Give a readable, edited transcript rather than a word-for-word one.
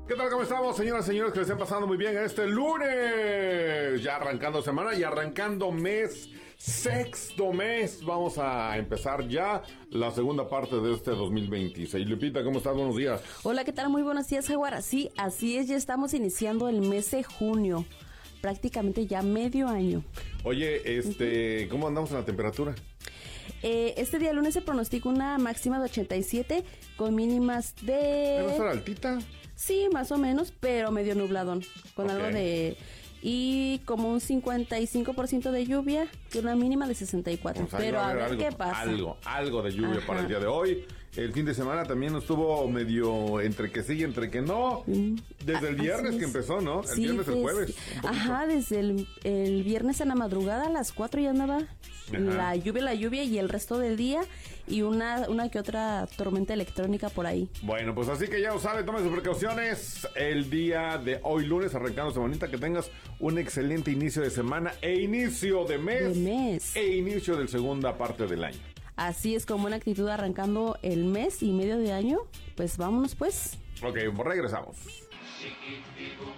¿Qué tal? ¿Cómo estamos, señoras y señores? Que les estén pasando muy bien este lunes. Ya arrancando semana y arrancando mes. Sexto mes. Vamos a empezar ya la segunda parte de este 2026. Lupita, ¿cómo estás? Buenos días. Hola, ¿qué tal? Muy buenos días, Jaguar. Sí, así es, ya estamos iniciando el mes de junio. Prácticamente ya medio año. Oye, ¿cómo andamos en la temperatura? Este día lunes se pronostica una máxima de 87 con mínimas de... ¿Debe estar altita? Sí, más o menos, pero medio nubladón, con algo de... Y como un 55% de lluvia, y una mínima de 64. Pues pero a ver algo, qué pasa. Algo de lluvia. Ajá. Para el día de hoy. El fin de semana también estuvo medio entre que sí y entre que no. Desde el viernes que empezó, ¿no? El viernes, el jueves. Ajá, desde el viernes en la madrugada a las 4 ya andaba la lluvia y el resto del día. Y una que otra tormenta electrónica por ahí. Bueno, pues así que ya lo sabe, tome sus precauciones. El día de hoy lunes, arrancando semanita, que tengas un excelente inicio de semana e inicio de mes. E inicio de segunda parte del año. Así es, como una actitud arrancando el mes y medio de año. Pues vámonos pues. Ok, regresamos.